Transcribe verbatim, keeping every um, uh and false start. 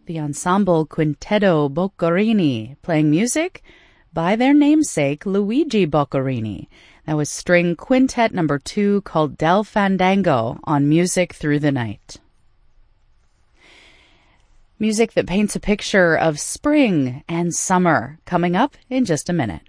the ensemble Quintetto Boccherini, playing music by their namesake Luigi Boccherini. That was string quintet number two called Del Fandango on Music Through the Night. Music that paints a picture of spring and summer coming up in just a minute.